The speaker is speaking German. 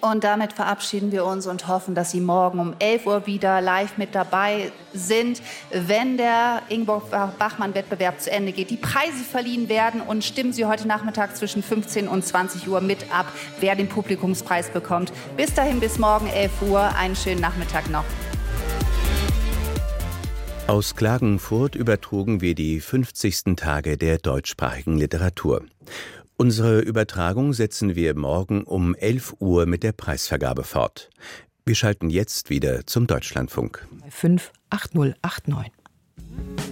Und damit verabschieden wir uns und hoffen, dass Sie morgen um 11 Uhr wieder live mit dabei sind, wenn der Ingeborg-Bachmann-Wettbewerb zu Ende geht. Die Preise verliehen werden und stimmen Sie heute Nachmittag zwischen 15 und 20 Uhr mit ab, wer den Publikumspreis bekommt. Bis dahin, bis morgen 11 Uhr. Einen schönen Nachmittag noch. Aus Klagenfurt übertrugen wir die 50. Tage der deutschsprachigen Literatur. Unsere Übertragung setzen wir morgen um 11 Uhr mit der Preisvergabe fort. Wir schalten jetzt wieder zum Deutschlandfunk. 58089.